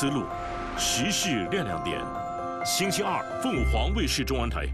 思路，时事亮亮点。星期二，凤凰卫视中文台。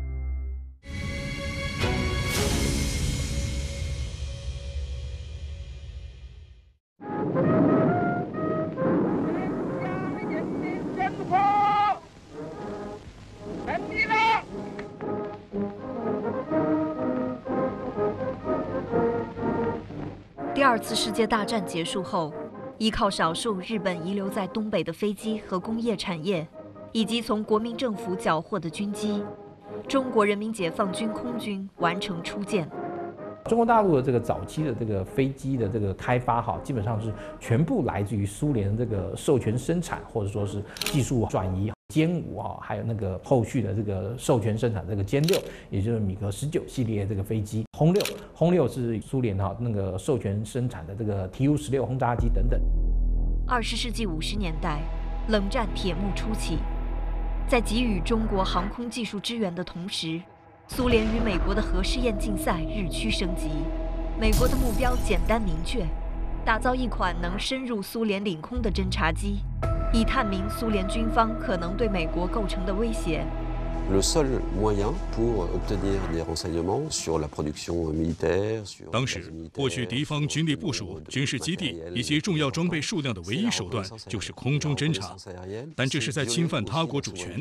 第二次世界大战结束后，依靠少数日本遗留在东北的飞机和工业产业，以及从国民政府缴获的军机，中国人民解放军空军完成初建。 中国大陆的这个早期的这个飞机的这个开发基本上是全部来自于苏联这个授权生产，或者说是技术转移。歼5还有那个后续的这个授权生产这个歼6，也就是米格19系列这个飞机，轰6是苏联那个授权生产的这个 Tu-16轰炸机等等。 20世纪50年代，冷战铁幕初期，在给予中国航空技术支援的同时，苏联与美国的核试验竞赛日趋升级。美国的目标简单明确，打造一款能深入苏联领空的侦察机，以探明苏联军方可能对美国构成的威胁。 Le seul moyen pour obtenir des renseignements sur la production militaire, sur 当时获取敌方军力部署、军事基地以及重要装备数量的唯一手段就是空中侦察，但这是在侵犯他国主权。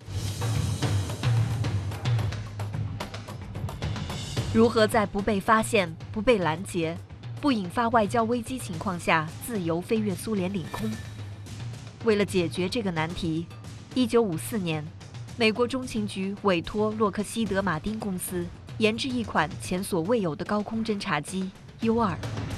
如何在不被发现、不被拦截、不引发外交危机情况下自由飞越苏联领空？为了解决这个难题，1954年，美国中情局委托洛克希德马丁公司研制一款前所未有的高空侦察机 U-2。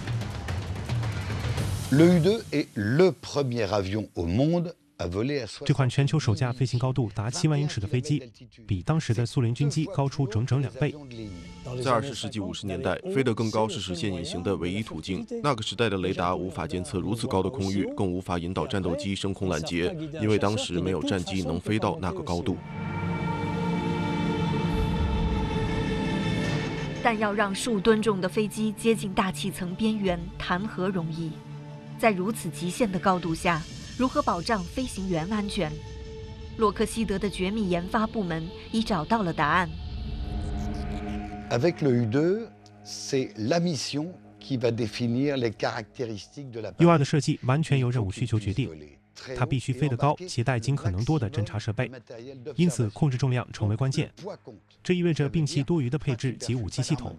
Le U-2 est le premier avion au monde。 这款全球首架飞行高度达7万英尺的飞机，比当时的苏联军机高出整整2倍。 在20世纪50年代，飞得更高是实现隐形的唯一途径。那个时代的雷达无法监测如此高的空域，更无法引导战斗机升空拦截，因为当时没有战机能飞到那个高度。 但要让数吨重的飞机接近大气层边缘，谈何容易？在如此极限的高度下，如何保障飞行员安全？洛克希德的绝密研发部门已找到了答案。 Avec le U-2, c'est la mission qui va définir les caractéristiques de la. U-2的设计完全由任务需求决定，它必须飞得高，携带尽可能多的侦察设备，因此控制重量成为关键。这意味着摒弃多余的配置及武器系统。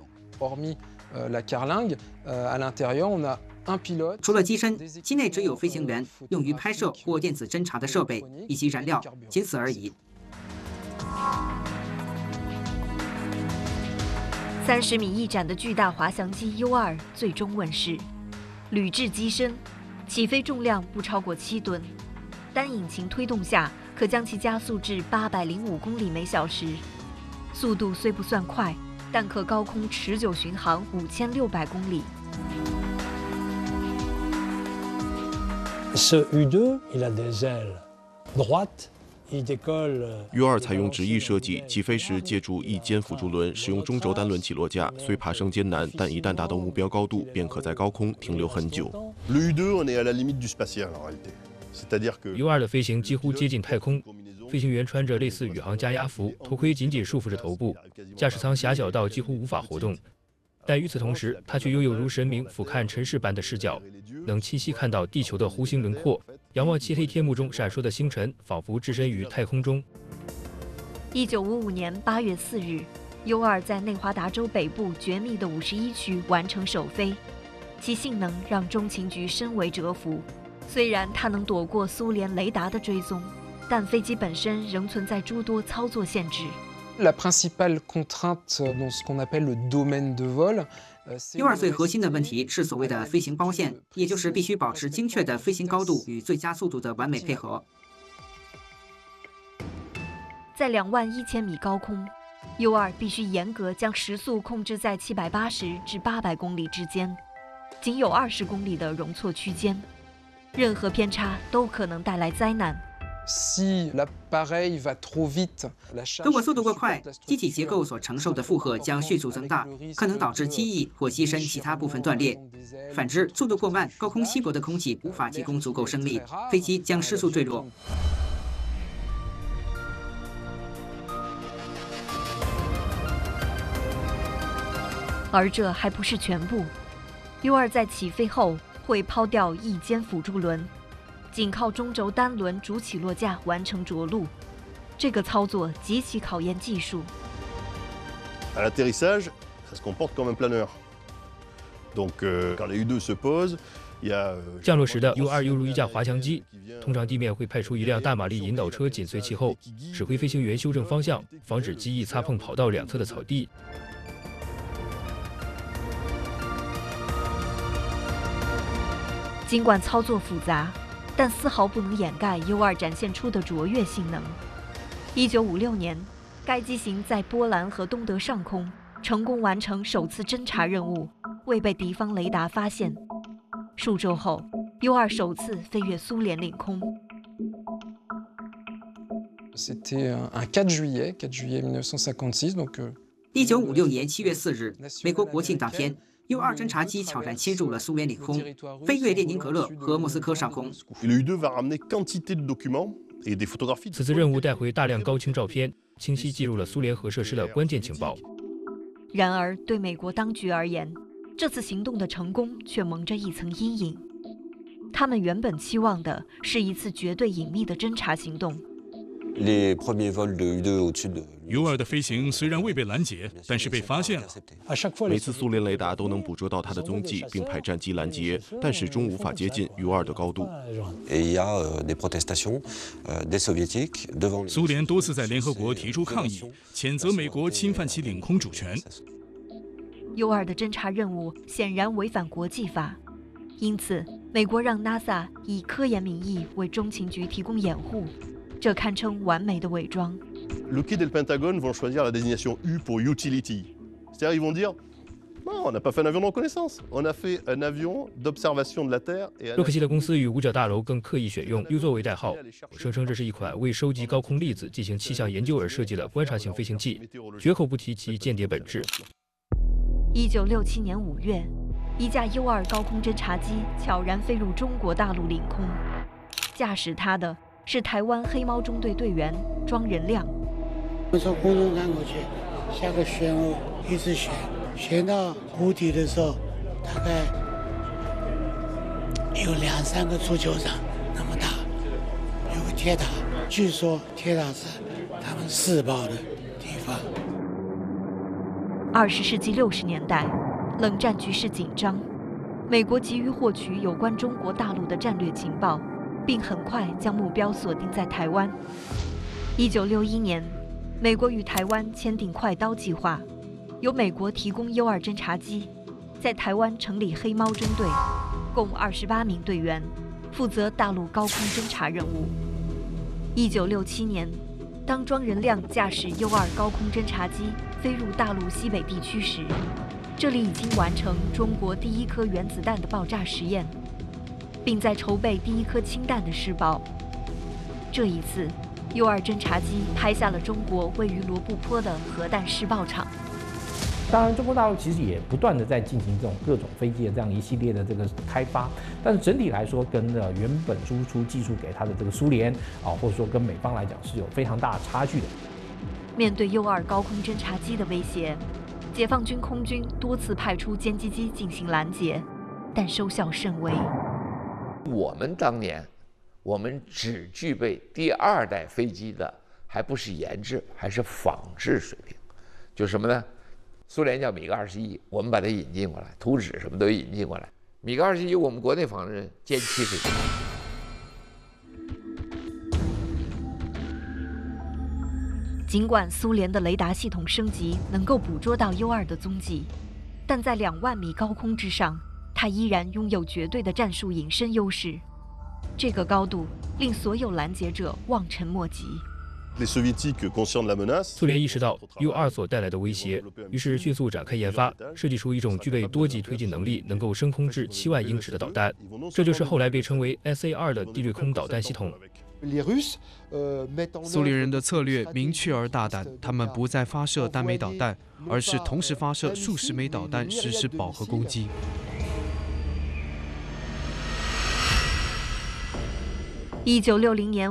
除了机身，机内只有飞行员、用于拍摄或电子侦察的设备以及燃料，仅此而已。 30米一展的巨大滑翔机 U-2最终问世，铝制机身，起飞重量不超过7吨，单引擎推动下可将其加速至805公里每小时。速度虽不算快，但可高空持久巡航5600公里。 Ce U-2, il a des ailes droites. U-2采用直翼设计，起飞时借助翼尖辅助轮，使用中轴单轮起落架。虽爬升艰难，但一旦达到目标高度，便可在高空停留很久。 Le U-2 on est à la limite du spatial en réalité. C'est-à-dire que U-2的飞行几乎接近太空，飞行员穿着类似宇航加压服，头盔紧紧束缚着头部，驾驶舱狭小到几乎无法活动。但与此同时，他却拥有如神明俯瞰尘世般的视角，能清晰看到地球的弧形轮廓，仰望漆黑天幕中闪烁的星辰，仿佛置身于太空中。 1955年8月4日 ，U-2在内华达州北部绝密的51区完成首飞，其性能让中情局深为折服。虽然它能躲过苏联雷达的追踪，但飞机本身仍存在诸多操作限制。 La principale contrainte dans ce qu'on appelle le domaine de vol. U-2最核心的问题是所谓的飞行包线，也就是必须保持精确的飞行高度与最佳速度的完美配合。 在21000米高空 ，U-2必须严格将时速控制在780至800公里之间，仅有20公里的容错区间，任何偏差都可能带来灾难。 如果速度过快，机体结构所承受的负荷将迅速增大，可能导致机翼或机身其他部分断裂。反之，速度过慢，高空稀薄的空气无法提供足够升力，飞机将失速坠落。 而这还不是全部 ，U2 在起飞后会抛掉翼尖辅助轮，仅靠中轴单轮主起落架完成着陆。这个操作极其考验技术。 À l'atterrissage, ça se comporte comme un planeur. Donc, quand les U2 se posent, il y a 降落时的 U2 犹如一架滑翔机，通常地面会派出一辆大马力引导车紧随其后，指挥飞行员修正方向，防止机翼擦碰跑道两侧的草地。 尽管操作复杂，但丝毫不能掩盖 U2 展现出的卓越性能。1956年，该机型在波兰和东德上空成功完成首次侦察任务，未被敌方雷达发现。数周后 ，U2 首次飞越苏联领空。 C'était un 4 juillet 1956, donc. 1956年7月4日，美国国庆当天。U2 侦察机挑战侵入了苏联领空，飞越列宁格勒和莫斯科上空。 此次任务带回大量高清照片，清晰记录了苏联核设施的关键情报。 然而，对美国当局而言，这次行动的成功却蒙着一层阴影。他们原本期望的是一次绝对隐秘的侦察行动。 U2 的飞行虽然未被拦截，但是被发现了。 每次苏联雷达都能捕捉到它的踪迹，并派战机拦截，但始终无法接近 U2 的高度。 苏联多次在联合国提出抗议，谴责美国侵犯其领空主权。 U2 的侦察任务显然违反国际法，因此美国让 NASA 以科研名义为中情局提供掩护。这堪称完美的伪装。 Lockheed et le Pentagone vont choisir la désignation U pour utility. C'est-à-dire ils vont dire non, on n'a pas fait un avion de reconnaissance, on a fait un avion d'observation de la Terre. 洛克希德公司与五角大楼更刻意选用 U 作为代号，声称这是一款为收集高空粒子进行气象研究而设计的观察型飞行器，绝口不提其间谍本质。 1967年5月，一架 U2 高空侦察机悄然飞入中国大陆领空，驾驶它的是台湾黑猫中队队员庄仁亮。 我从空中看过去，像个漩涡，一直旋到湖底的时候，大概有2-3个足球场那么大，有个铁塔，据说铁塔是他们试爆的地方。 20世纪60年代，冷战局势紧张，美国急于获取有关中国大陆的战略情报。并很快将目标锁定在台湾。1961年，美国与台湾签订快刀计划，由美国提供 U2 侦察机，在台湾成立黑猫中队，共28名队员，负责大陆高空侦察任务。1967年，当庄仁亮驾驶 U2 高空侦察机飞入大陆西北地区时，这里已经完成中国第一颗原子弹的爆炸实验。并在筹备第一颗氢弹的试爆。这一次 ，U2 侦察机拍下了中国位于罗布泊的核弹试爆场。 当然，中国大陆其实也不断的在进行这种各种飞机的这样一系列的这个开发，但是整体来说，跟原本输出技术给它的这个苏联或者说跟美方来讲是有非常大的差距的。 面对 U2 高空侦察机的威胁，解放军空军多次派出歼击机进行拦截，但收效甚微。 我们当年，我们只具备第2代飞机的，还不是研制，还是仿制水平。就什么呢？苏联叫米格21，我们把它引进过来，图纸什么都引进过来。米格21我们国内仿制歼7水平。 尽管苏联的雷达系统升级能够捕捉到 U2 的踪迹，但在2万米高空之上。它依然拥有绝对的战术隐身优势，这个高度令所有拦截者望尘莫及。 苏联意识到 U2 所带来的威胁，于是迅速展开研发，设计出一种具备多级推进能力、能够升空至7万英尺的导弹，这就是后来被称为 SA-2 的地对空导弹系统。 苏联人的策略明确而大胆，他们不再发射单枚导弹，而是同时发射数十枚导弹实施饱和攻击。 1960年